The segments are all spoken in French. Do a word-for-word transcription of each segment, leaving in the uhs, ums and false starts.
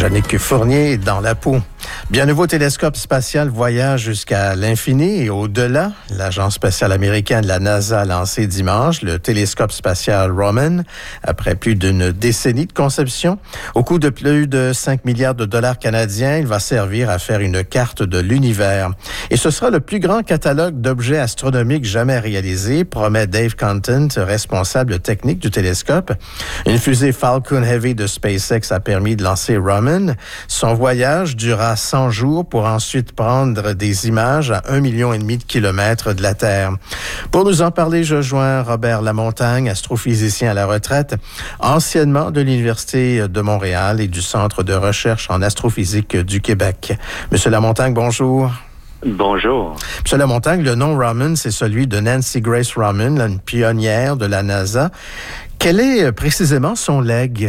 Jannick Fournier dans la peau. Bien, nouveau télescope spatial voyage jusqu'à l'infini et au-delà. L'agence spatiale américaine, la NASA, a lancé dimanche le télescope spatial Roman après plus d'une décennie de conception. Au coût de plus de cinq milliards de dollars canadiens, il va servir à faire une carte de l'univers. Et ce sera le plus grand catalogue d'objets astronomiques jamais réalisé, promet Dave Content, responsable technique du télescope. Une fusée Falcon Heavy de SpaceX a permis de lancer Roman. Son voyage durera cent jours pour ensuite prendre des images à un million et demi de kilomètres de la Terre. Pour nous en parler, je joins Robert Lamontagne, astrophysicien à la retraite, anciennement de l'Université de Montréal et du Centre de recherche en astrophysique du Québec. Monsieur Lamontagne, bonjour. Bonjour. Monsieur Lamontagne, le nom Roman, c'est celui de Nancy Grace Roman, une pionnière de la NASA. Quel est précisément son legs?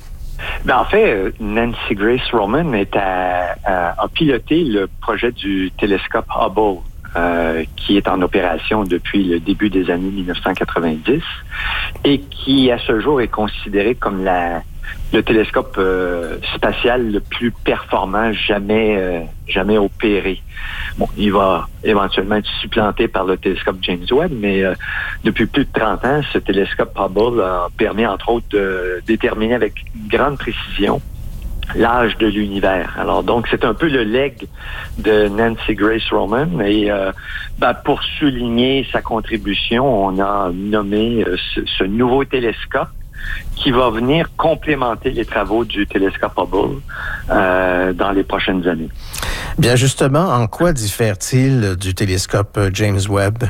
Ben, en fait, Nancy Grace Roman est à, à, a piloté le projet du télescope Hubble, euh, qui est en opération depuis le début des années dix-neuf cent quatre-vingt-dix et qui, à ce jour, est considéré comme la le télescope euh, spatial le plus performant jamais euh, jamais opéré. Bon, il va éventuellement être supplanté par le télescope James Webb, mais euh, depuis plus de trente ans, ce télescope Hubble a permis, entre autres, de déterminer avec grande précision l'âge de l'univers. Alors, donc, c'est un peu le legs de Nancy Grace Roman. Et euh, ben, pour souligner sa contribution, on a nommé euh, ce, ce nouveau télescope qui va venir complémenter les travaux du télescope Hubble euh, dans les prochaines années. Bien, justement, en quoi diffère-t-il du télescope James Webb?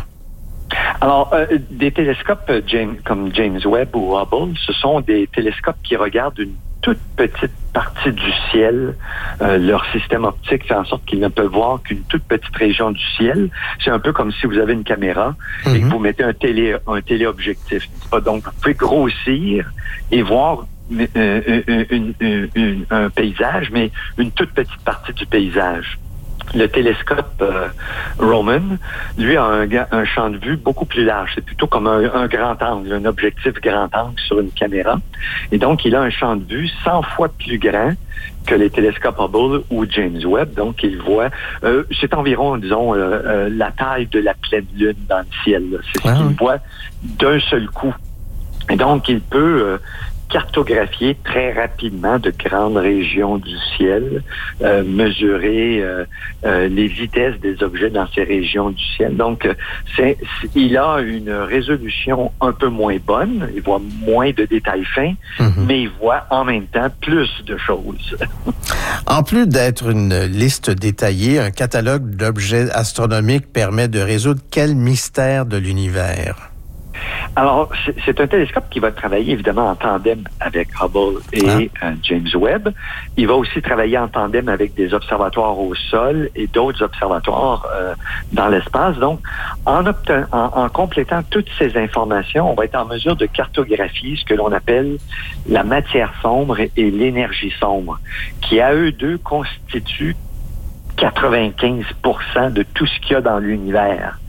Alors, euh, des télescopes James, comme James Webb ou Hubble, ce sont des télescopes qui regardent une toute petite partie du ciel. Euh, leur système optique fait en sorte qu'ils ne peuvent voir qu'une toute petite région du ciel. C'est un peu comme si vous avez une caméra mm-hmm. et que vous mettez un télé un téléobjectif. Donc, vous pouvez grossir et voir euh, une, une, une, un paysage, mais une toute petite partie du paysage. Le télescope euh, Roman, lui, a un, un champ de vue beaucoup plus large. C'est plutôt comme un, un grand angle, un objectif grand angle sur une caméra. Et donc, il a un champ de vue cent fois plus grand que les télescopes Hubble ou James Webb. Donc, il voit... Euh, c'est environ, disons, euh, euh, la taille de la pleine lune dans le ciel. Là. C'est ce qu'il voit d'un seul coup. Et donc, il peut... Euh, cartographier très rapidement de grandes régions du ciel, euh, mesurer euh, euh, les vitesses des objets dans ces régions du ciel. Donc, c'est, c'est, il a une résolution un peu moins bonne, il voit moins de détails fins, mm-hmm. mais il voit en même temps plus de choses. En plus d'être une liste détaillée, un catalogue d'objets astronomiques permet de résoudre quel mystère de l'univers? Alors, c'est, c'est un télescope qui va travailler évidemment en tandem avec Hubble et ah. euh, James Webb. Il va aussi travailler en tandem avec des observatoires au sol et d'autres observatoires euh, dans l'espace. Donc, en, obten- en, en complétant toutes ces informations, on va être en mesure de cartographier ce que l'on appelle la matière sombre et, et l'énergie sombre, qui à eux deux constituent quatre-vingt-quinze pour cent de tout ce qu'il y a dans l'univers.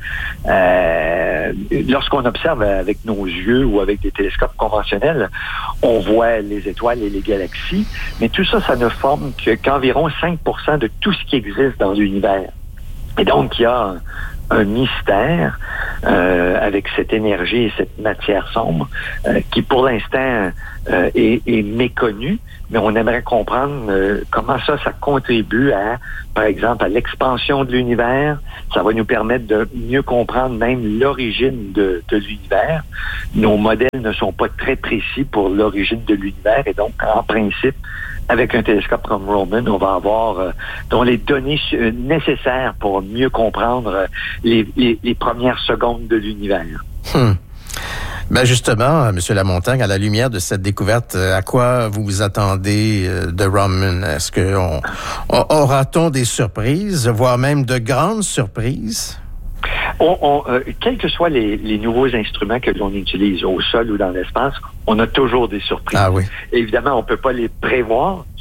Euh, lorsqu'on observe avec nos yeux ou avec des télescopes conventionnels, on voit les étoiles et les galaxies, mais tout ça, ça ne forme que, qu'environ cinq pour cent de tout ce qui existe dans l'univers. Et donc, il y a un mystère euh, avec cette énergie et cette matière sombre euh, qui, pour l'instant, euh, est, est méconnue, mais on aimerait comprendre euh, comment ça, ça contribue à, par exemple, à l'expansion de l'univers. Ça va nous permettre de mieux comprendre même l'origine de, de l'univers. Nos modèles ne sont pas très précis pour l'origine de l'univers et donc, en principe, avec un télescope comme Roman, on va avoir euh, dont les données euh, nécessaires pour mieux comprendre euh, les, les, les premières secondes de l'univers. Hmm. Ben justement, M. Lamontagne, à la lumière de cette découverte, à quoi vous vous attendez de Roman? Est-ce qu'on aura-t-on des surprises, voire même de grandes surprises? On, on, euh, quels que soient les, les nouveaux instruments que l'on utilise au sol ou dans l'espace, on a toujours des surprises. Ah oui. Évidemment, on peut pas les prévoir.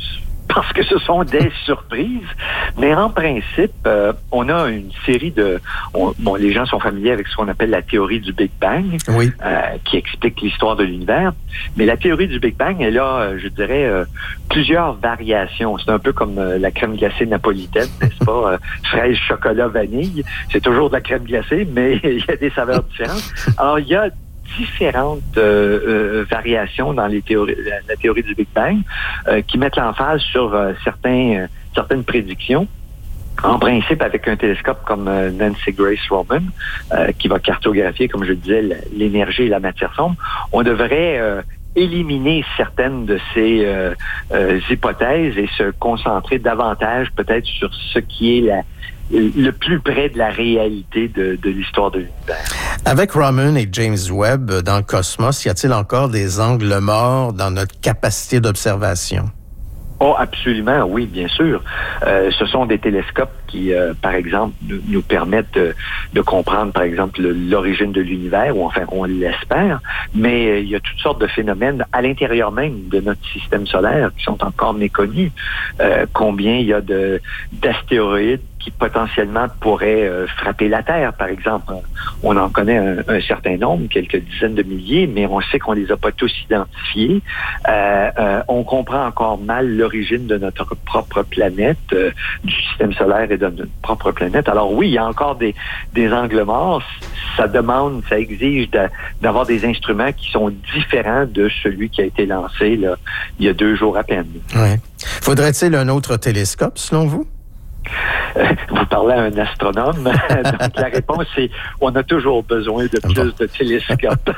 parce que ce sont des surprises. Mais en principe, euh, on a une série de... On, bon, les gens sont familiers avec ce qu'on appelle la théorie du Big Bang, oui. euh, qui explique l'histoire de l'univers. Mais la théorie du Big Bang, elle a, je dirais, euh, plusieurs variations. C'est un peu comme euh, la crème glacée napolitaine, n'est-ce pas? Euh, fraise, chocolat, vanille. C'est toujours de la crème glacée, mais il y a des saveurs différentes. Alors, il y a différentes euh, euh, variations dans les théories, la, la théorie du Big Bang euh, qui mettent l'emphase sur euh, certains, euh, certaines prédictions. En principe, avec un télescope comme euh, Nancy Grace Roman, euh, qui va cartographier, comme je le disais, l'énergie et la matière sombre, on devrait euh, éliminer certaines de ces euh, euh, hypothèses et se concentrer davantage peut-être sur ce qui est la le plus près de la réalité de, de l'histoire de l'univers. Avec Raman et James Webb dans le cosmos, y a-t-il encore des angles morts dans notre capacité d'observation? Oh, absolument, oui, bien sûr. Euh, ce sont des télescopes qui, euh, par exemple, nous, nous permettent de, de comprendre, par exemple, l'origine de l'univers, ou enfin, on l'espère, mais euh, il y a toutes sortes de phénomènes à l'intérieur même de notre système solaire qui sont encore méconnus. Euh, combien il y a de d'astéroïdes qui potentiellement pourraient euh, frapper la Terre, par exemple. On en connaît un, un certain nombre, quelques dizaines de milliers, mais on sait qu'on les a pas tous identifiés. Euh, euh, on comprend encore mal l'origine de notre propre planète, euh, du système solaire et de notre propre planète. Alors oui, il y a encore des, des angles morts. Ça demande, ça exige de, d'avoir des instruments qui sont différents de celui qui a été lancé là, il y a deux jours à peine. Oui. Faudrait-il un autre télescope, selon vous? Vous parlez à un astronome, donc la réponse c'est on a toujours besoin de plus bon. de télescopes.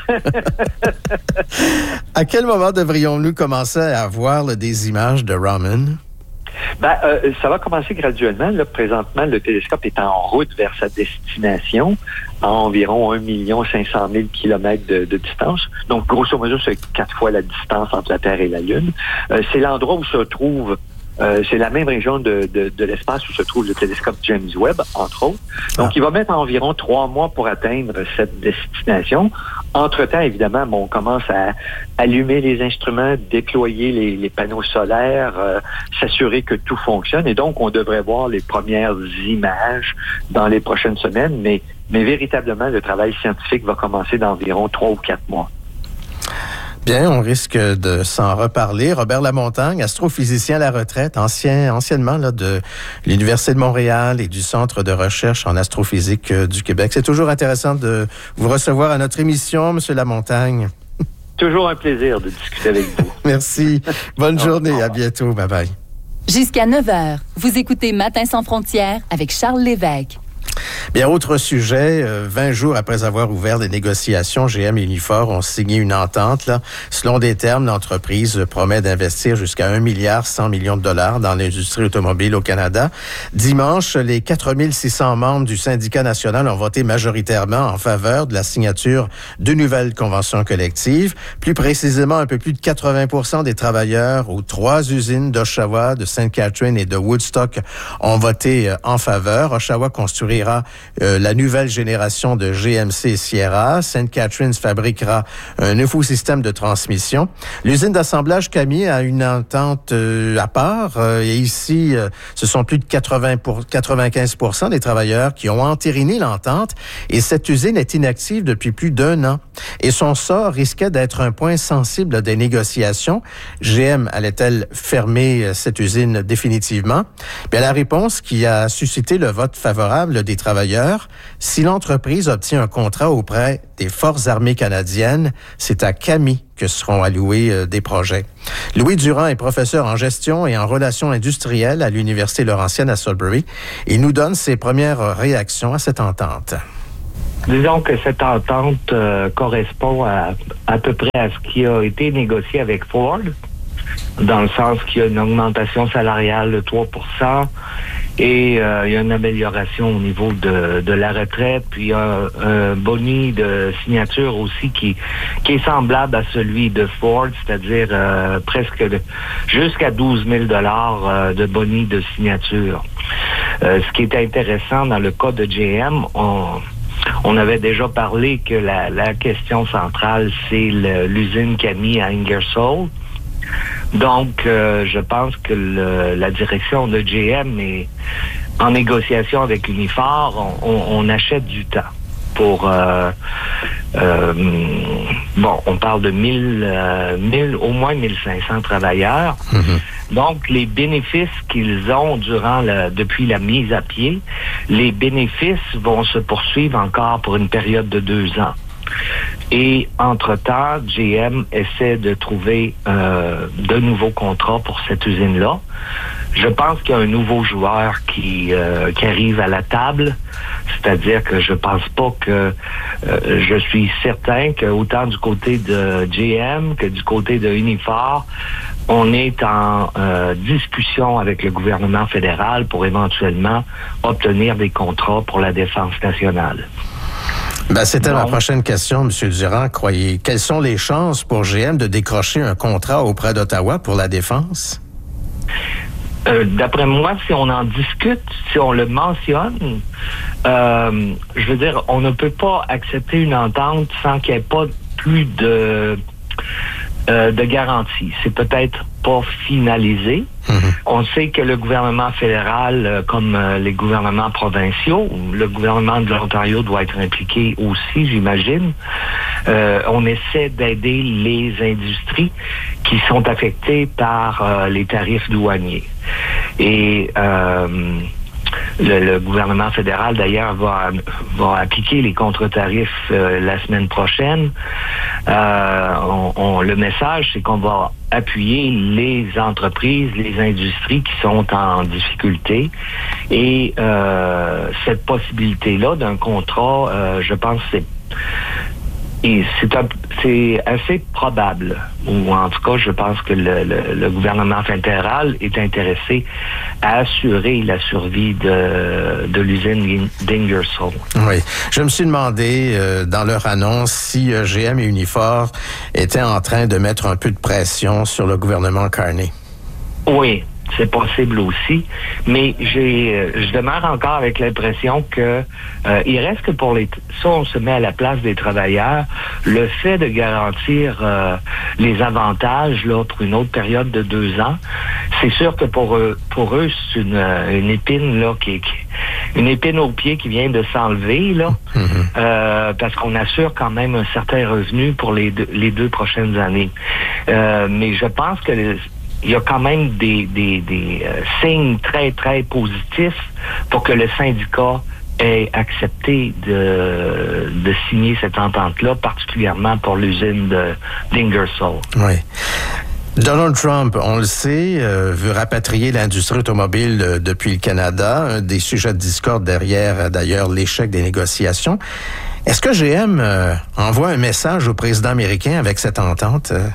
À quel moment devrions-nous commencer à voir là, des images de Raman? Ben, euh, ça va commencer graduellement. Là, présentement, le télescope est en route vers sa destination, à environ un million cinq cent mille kilomètres de, de distance. Donc, grosso modo, c'est quatre fois la distance entre la Terre et la Lune. Euh, c'est l'endroit où se trouve Euh, c'est la même région de, de, de l'espace où se trouve le télescope James Webb, entre autres. Donc, ah. il va mettre environ trois mois pour atteindre cette destination. Entre-temps, évidemment, bon, on commence à allumer les instruments, déployer les, les panneaux solaires, euh, s'assurer que tout fonctionne. Et donc, on devrait voir les premières images dans les prochaines semaines. Mais, mais véritablement, le travail scientifique va commencer dans environ trois ou quatre mois. Bien, on risque de s'en reparler. Robert Lamontagne, astrophysicien à la retraite, ancien, anciennement là, de l'Université de Montréal et du Centre de recherche en astrophysique du Québec. C'est toujours intéressant de vous recevoir à notre émission, Monsieur Lamontagne. Toujours un plaisir de discuter avec vous. Merci. Bonne journée. À bientôt. Bye-bye. Jusqu'à neuf heures, vous écoutez Matin sans frontières avec Charles Lévesque. Bien, autre sujet, euh, vingt jours après avoir ouvert les négociations, G M et Unifor ont signé une entente. Là. Selon des termes, l'entreprise promet d'investir jusqu'à un milliard cent millions de dollars dans l'industrie automobile au Canada. Dimanche, les quatre mille six cents membres du syndicat national ont voté majoritairement en faveur de la signature de nouvelles conventions collectives. Plus précisément, un peu plus de quatre-vingts pour cent des travailleurs aux trois usines d'Oshawa, de Sainte Catherine et de Woodstock ont voté euh, en faveur. Oshawa construira Euh, la nouvelle génération de G M C Sierra. Sainte Catherine fabriquera un nouveau système de transmission. L'usine d'assemblage Camille a une entente euh, à part. Euh, et ici, euh, ce sont plus de quatre-vingts pour, quatre-vingt-quinze pour cent des travailleurs qui ont entériné l'entente. Et cette usine est inactive depuis plus d'un an. Et son sort risquait d'être un point sensible des négociations. G M allait-elle fermer cette usine définitivement? Bien, la réponse qui a suscité le vote favorable des travailleurs, si l'entreprise obtient un contrat auprès des Forces armées canadiennes, c'est à Camille que seront alloués euh, des projets. Louis Durand est professeur en gestion et en relations industrielles à l'Université Laurentienne à Sudbury. Il nous donne ses premières réactions à cette entente. Disons que cette entente euh, correspond à, à peu près à ce qui a été négocié avec Ford, dans le sens qu'il y a une augmentation salariale de trois pour cent et euh, il y a une amélioration au niveau de, de la retraite, puis il y a un, un boni de signature aussi qui, qui est semblable à celui de Ford, c'est-à-dire euh, presque de, jusqu'à douze mille dollars euh, de boni de signature. Euh, ce qui est intéressant dans le cas de G M, on... On avait déjà parlé que la, la question centrale, c'est le, l'usine Camille à Ingersoll. Donc, euh, je pense que le, la direction de G M est en négociation avec Unifor. On, on, on achète du temps pour... Euh, euh, bon, on parle de mille, euh, mille, au moins mille cinq cents travailleurs. Mm-hmm. Donc, les bénéfices qu'ils ont durant le, depuis la mise à pied, les bénéfices vont se poursuivre encore pour une période de deux ans. Et entre-temps, G M essaie de trouver euh, de nouveaux contrats pour cette usine-là. Je pense qu'il y a un nouveau joueur qui, euh, qui arrive à la table. C'est-à-dire que je pense pas que... Euh, je suis certain que autant du côté de G M que du côté de Unifor, on est en euh, discussion avec le gouvernement fédéral pour éventuellement obtenir des contrats pour la défense nationale. Ben, c'était ma prochaine question, M. Durand. Croyez, quelles sont les chances pour G M de décrocher un contrat auprès d'Ottawa pour la défense? Euh, d'après moi, si on en discute, si on le mentionne, euh, je veux dire, on ne peut pas accepter une entente sans qu'il n'y ait pas plus de... Euh, de garantie. C'est peut-être pas finalisé. Mm-hmm. On sait que le gouvernement fédéral, euh, comme euh, les gouvernements provinciaux, le gouvernement de l'Ontario doit être impliqué aussi, j'imagine. Euh, on essaie d'aider les industries qui sont affectées par euh, les tarifs douaniers. Et euh, Le, le gouvernement fédéral, d'ailleurs, va, va appliquer les contre-tarifs euh, la semaine prochaine. Euh, on, on, le message, c'est qu'on va appuyer les entreprises, les industries qui sont en difficulté. Et euh, cette possibilité-là d'un contrat, euh, je pense que c'est Et c'est, un, c'est assez probable, ou en tout cas, je pense que le, le, le gouvernement fédéral est intéressé à assurer la survie de, de l'usine d'Ingersoll. Oui. Je me suis demandé, euh, dans leur annonce, si euh, G M et Unifor étaient en train de mettre un peu de pression sur le gouvernement Carney. Oui. C'est possible aussi, mais j'ai, je demeure encore avec l'impression que euh, il reste que pour les, ça on se met à la place des travailleurs, le fait de garantir euh, les avantages là pour une autre période de deux ans, c'est sûr que pour eux, pour eux c'est une, une épine là qui, qui une épine au pied qui vient de s'enlever là, mm-hmm. euh, parce qu'on assure quand même un certain revenu pour les deux, les deux prochaines années. Euh, mais je pense que les, il y a quand même des, des, des euh, signes très, très positifs pour que le syndicat ait accepté de, de signer cette entente-là, particulièrement pour l'usine de, d'Ingersoll. Oui. Donald Trump, on le sait, euh, veut rapatrier l'industrie automobile euh, depuis le Canada, un des sujets de discorde derrière, euh, d'ailleurs, l'échec des négociations. Est-ce que G M euh, envoie un message au président américain avec cette entente? Euh?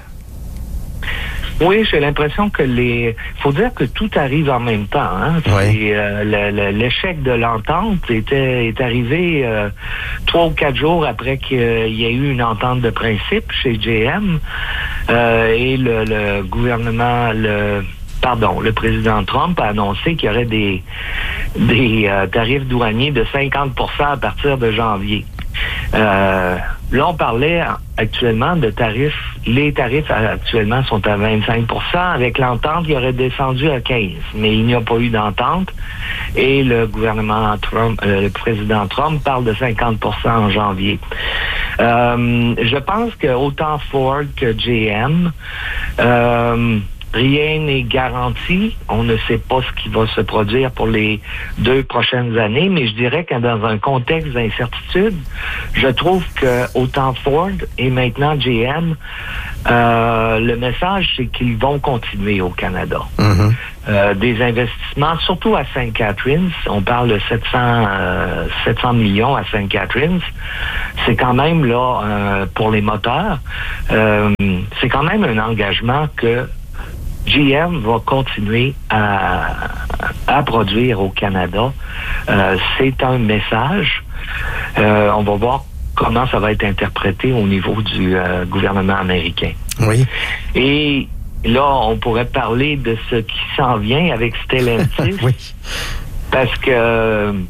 Oui, j'ai l'impression que les... faut dire que tout arrive en même temps. Hein? Oui. Et, euh, le, le, l'échec de l'entente était, est arrivé euh, trois ou quatre jours après qu'il y ait eu une entente de principe chez G M. Euh, et le, le gouvernement... le Pardon, le président Trump a annoncé qu'il y aurait des, des euh, tarifs douaniers de cinquante pour cent à partir de janvier. Euh, là, on parlait actuellement de tarifs. Les tarifs actuellement sont à vingt-cinq pour cent. Avec l'entente, il aurait descendu à quinze pour cent. Mais il n'y a pas eu d'entente. Et le gouvernement Trump, euh, le président Trump parle de cinquante pour cent en janvier. Euh, je pense que autant Ford que G M... Euh, rien n'est garanti. On ne sait pas ce qui va se produire pour les deux prochaines années, mais je dirais que dans un contexte d'incertitude, je trouve que autant Ford et maintenant G M, euh, le message, c'est qu'ils vont continuer au Canada. Mm-hmm. Euh, des investissements, surtout à Saint Catharines. On parle de sept cents, euh, sept cents millions à Saint Catharines. C'est quand même, là, euh, pour les moteurs, euh, c'est quand même un engagement que G M va continuer à, à produire au Canada. Euh, c'est un message. Euh, on va voir comment ça va être interprété au niveau du euh, gouvernement américain. Oui. Et là, on pourrait parler de ce qui s'en vient avec Stellantis. Oui. Parce que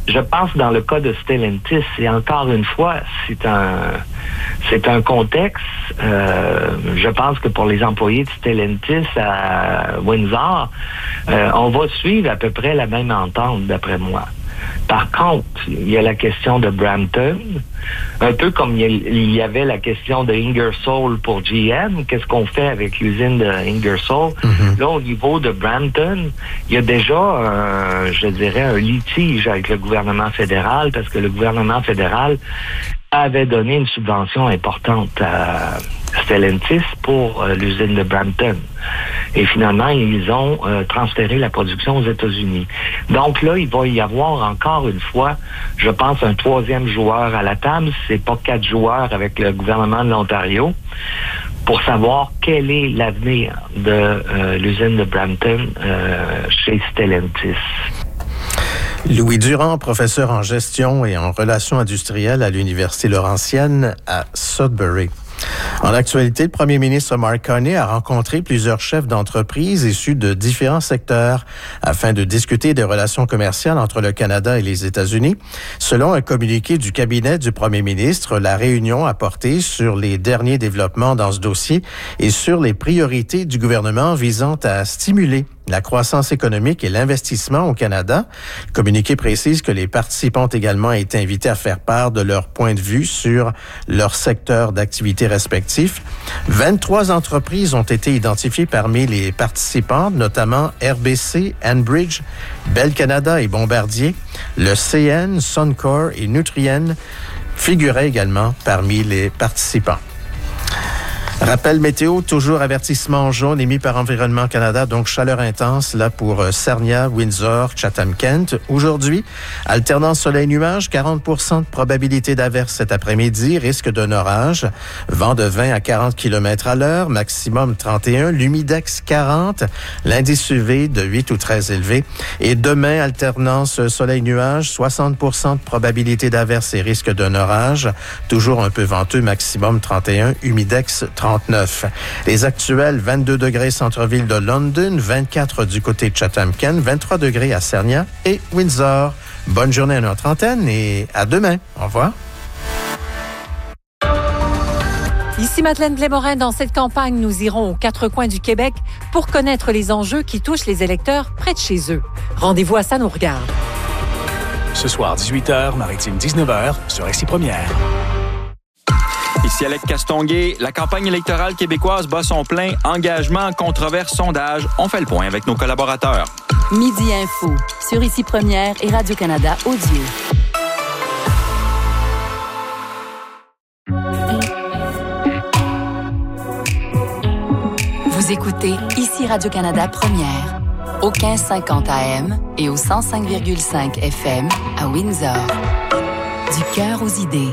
je pense dans le cas de Stellantis, et encore une fois, c'est un c'est un contexte. Euh, je pense que pour les employés de Stellantis à Windsor, euh, on va suivre à peu près la même entente, d'après moi. Par contre, il y a la question de Brampton, un peu comme il y avait la question de Ingersoll pour G M. Qu'est-ce qu'on fait avec l'usine de Ingersoll? Mm-hmm. Là, au niveau de Brampton, il y a déjà, un, je dirais, un litige avec le gouvernement fédéral, parce que le gouvernement fédéral avait donné une subvention importante à Stellantis pour euh, l'usine de Brampton. Et finalement, ils ont euh, transféré la production aux États-Unis. Donc là, il va y avoir encore une fois, je pense, un troisième joueur à la table. C'est pas quatre joueurs avec le gouvernement de l'Ontario pour savoir quel est l'avenir de euh, l'usine de Brampton euh, chez Stellantis. Louis Durand, professeur en gestion et en relations industrielles à l'Université Laurentienne à Sudbury. En actualité, le premier ministre Mark Carney a rencontré plusieurs chefs d'entreprise issus de différents secteurs afin de discuter des relations commerciales entre le Canada et les États-Unis. Selon un communiqué du cabinet du premier ministre, la réunion a porté sur les derniers développements dans ce dossier et sur les priorités du gouvernement visant à stimuler la croissance économique et l'investissement au Canada. Le communiqué précise que les participants ont également été invités à faire part de leur point de vue sur leur secteur d'activité respectif. vingt-trois entreprises ont été identifiées parmi les participants, notamment R B C, Enbridge, Bell Canada et Bombardier. Le C N, Suncor et Nutrien figuraient également parmi les participants. Rappel météo, toujours avertissement jaune émis par Environnement Canada, donc chaleur intense là pour Sarnia, Windsor, Chatham-Kent. Aujourd'hui, alternance soleil-nuage, quarante pour cent de probabilité d'averse cet après-midi, risque d'un orage, vent de vingt à quarante kilomètres à l'heure, maximum trente et un, l'humidex quarante, l'indice U V de huit ou treize élevé. Et demain, alternance soleil-nuage, soixante pour cent de probabilité d'averse et risque d'un orage, toujours un peu venteux, maximum trente et un, humidex trente-neuf. Les actuels, vingt-deux degrés centre-ville de London, vingt-quatre du côté de Chatham-Kent, vingt-trois degrés à Sarnia et Windsor. Bonne journée à notre antenne et à demain. Au revoir. Ici Madeleine Blais-Morin. Dans cette campagne, nous irons aux quatre coins du Québec pour connaître les enjeux qui touchent les électeurs près de chez eux. Rendez-vous à Ça nous regarde. Ce soir, dix-huit heures, Maritime dix-neuf heures, sur R C Première. Ici Alec Castonguay. La campagne électorale québécoise bat son plein. Engagement, controverse, sondage. On fait le point avec nos collaborateurs. Midi Info, sur Ici Première et Radio-Canada Audio. Vous écoutez Ici Radio-Canada Première, au quinze cinquante A M et au cent cinq virgule cinq F M à Windsor. Du cœur aux idées.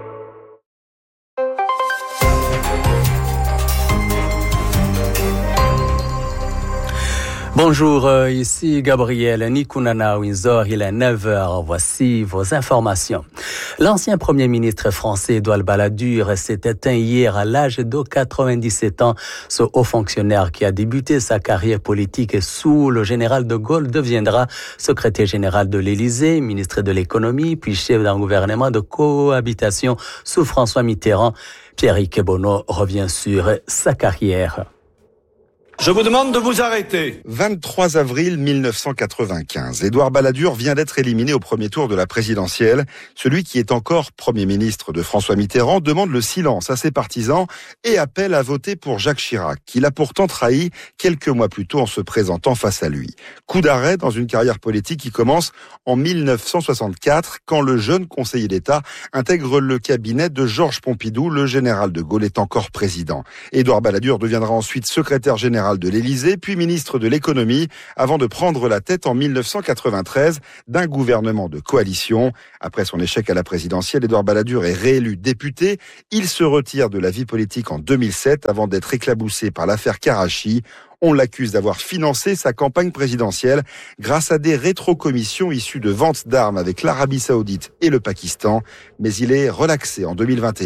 Bonjour, euh, ici Gabriel Nikunana Windsor, il est neuf heures. Voici vos informations. L'ancien premier ministre français Édouard Balladur s'est éteint hier à l'âge de quatre-vingt-dix-sept ans. Ce haut fonctionnaire qui a débuté sa carrière politique sous le général de Gaulle deviendra secrétaire général de l'Élysée, ministre de l'économie, puis chef d'un gouvernement de cohabitation sous François Mitterrand. Pierrick Bonneau revient sur sa carrière. Je vous demande de vous arrêter. vingt-trois avril mille neuf cent quatre-vingt-quinze. Édouard Balladur vient d'être éliminé au premier tour de la présidentielle. Celui qui est encore Premier ministre de François Mitterrand demande le silence à ses partisans et appelle à voter pour Jacques Chirac, qu'il a pourtant trahi quelques mois plus tôt en se présentant face à lui. Coup d'arrêt dans une carrière politique qui commence en mille neuf cent soixante-quatre, quand le jeune conseiller d'État intègre le cabinet de Georges Pompidou, le général de Gaulle est encore président. Édouard Balladur deviendra ensuite secrétaire général de l'Élysée, puis ministre de l'économie, avant de prendre la tête en mille neuf cent quatre-vingt-treize d'un gouvernement de coalition. Après son échec à la présidentielle, Édouard Balladur est réélu député. Il se retire de la vie politique en deux mille sept avant d'être éclaboussé par l'affaire Karachi. On l'accuse d'avoir financé sa campagne présidentielle grâce à des rétrocommissions issues de ventes d'armes avec l'Arabie Saoudite et le Pakistan, mais il est relaxé en deux mille vingt et un.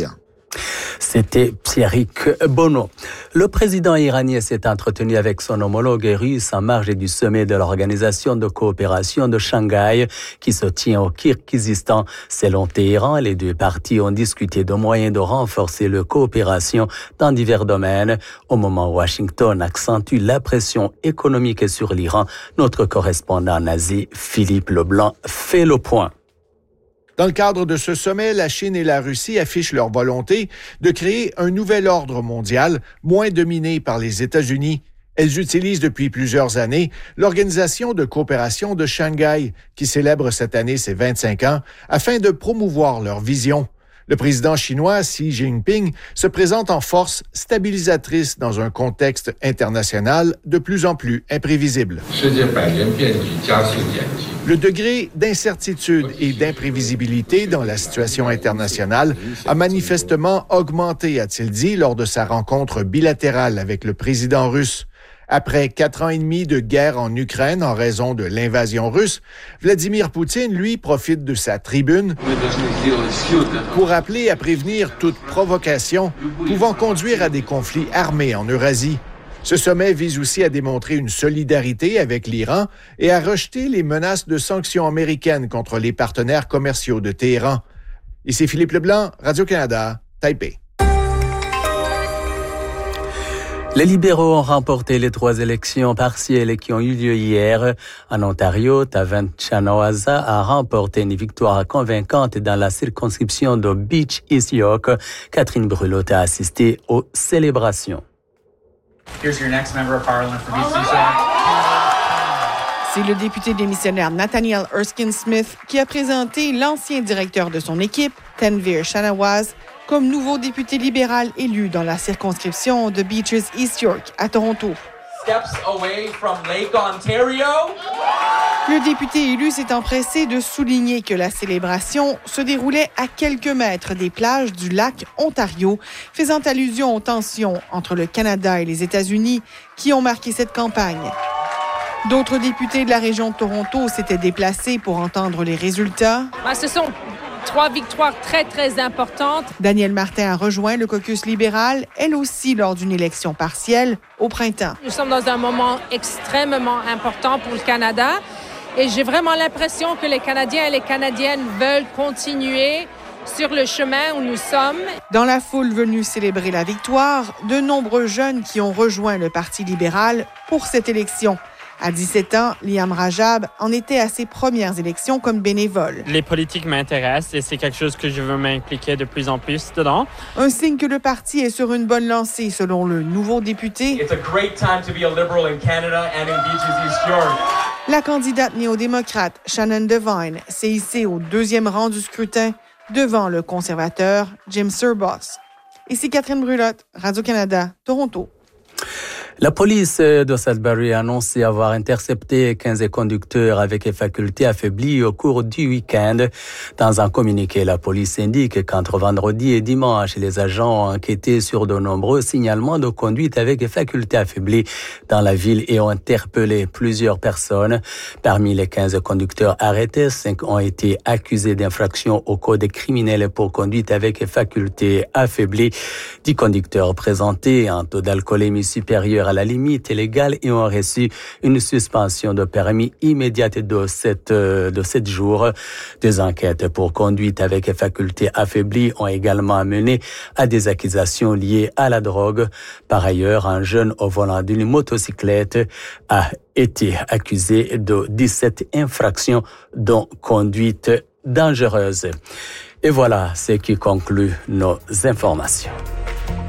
C'était Pierrick Bono. Le président iranien s'est entretenu avec son homologue russe en marge du sommet de l'Organisation de coopération de Shanghai qui se tient au Kirghizistan. Selon Téhéran, les deux parties ont discuté de moyens de renforcer leur coopération dans divers domaines. Au moment où Washington accentue la pression économique sur l'Iran, notre correspondant en Asie, Philippe Leblanc, fait le point. Dans le cadre de ce sommet, la Chine et la Russie affichent leur volonté de créer un nouvel ordre mondial, moins dominé par les États-Unis. Elles utilisent depuis plusieurs années l'Organisation de coopération de Shanghai, qui célèbre cette année ses vingt-cinq ans, afin de promouvoir leur vision. Le président chinois Xi Jinping se présente en force stabilisatrice dans un contexte international de plus en plus imprévisible. Le degré d'incertitude et d'imprévisibilité dans la situation internationale a manifestement augmenté, a-t-il dit, lors de sa rencontre bilatérale avec le président russe. Après quatre ans et demi de guerre en Ukraine en raison de l'invasion russe, Vladimir Poutine, lui, profite de sa tribune pour appeler à prévenir toute provocation pouvant conduire à des conflits armés en Eurasie. Ce sommet vise aussi à démontrer une solidarité avec l'Iran et à rejeter les menaces de sanctions américaines contre les partenaires commerciaux de Téhéran. Ici Philippe Leblanc, Radio-Canada, Taipei. Les libéraux ont remporté les trois élections partielles qui ont eu lieu hier. En Ontario, Tavan Chanawaza a remporté une victoire convaincante dans la circonscription de Beach East York. Catherine Brulotte a assisté aux célébrations. Here's your next member of parliament for Beach East York. C'est le député démissionnaire Nathaniel Erskine Smith qui a présenté l'ancien directeur de son équipe, Tanvir Shanawaz, comme nouveau député libéral élu dans la circonscription de Beaches East York à Toronto. Steps away from Lake Ontario. Le député élu s'est empressé de souligner que la célébration se déroulait à quelques mètres des plages du lac Ontario, faisant allusion aux tensions entre le Canada et les États-Unis qui ont marqué cette campagne. D'autres députés de la région de Toronto s'étaient déplacés pour entendre les résultats. Ah, ce sont trois victoires très, très importantes. Danielle Martin a rejoint le caucus libéral, elle aussi lors d'une élection partielle au printemps. Nous sommes dans un moment extrêmement important pour le Canada et j'ai vraiment l'impression que les Canadiens et les Canadiennes veulent continuer sur le chemin où nous sommes. Dans la foule venue célébrer la victoire, de nombreux jeunes qui ont rejoint le Parti libéral pour cette élection. À dix-sept ans, Liam Rajab en était à ses premières élections comme bénévole. Les politiques m'intéressent et c'est quelque chose que je veux m'impliquer de plus en plus dedans. Un signe que le parti est sur une bonne lancée, selon le nouveau député. It's a great time to be a liberal in Canada and in Beaches East York. La candidate néo-démocrate Shannon Devine s'est hissée au deuxième rang du scrutin devant le conservateur Jim Sirboss. Ici Catherine Brulotte, Radio-Canada, Toronto. La police de Sudbury a annoncé avoir intercepté quinze conducteurs avec facultés affaiblies au cours du week-end. Dans un communiqué, la police indique qu'entre vendredi et dimanche, les agents ont enquêté sur de nombreux signalements de conduite avec facultés affaiblies dans la ville et ont interpellé plusieurs personnes. Parmi les quinze conducteurs arrêtés, cinq ont été accusés d'infraction au code criminel pour conduite avec facultés affaiblies. dix conducteurs présentés un taux d'alcoolémie supérieur à la limite légale et ont reçu une suspension de permis immédiate de sept, de sept jours. Des enquêtes pour conduite avec faculté affaiblie ont également mené à des accusations liées à la drogue. Par ailleurs, un jeune au volant d'une motocyclette a été accusé de dix-sept infractions dont conduite dangereuse. Et voilà ce qui conclut nos informations.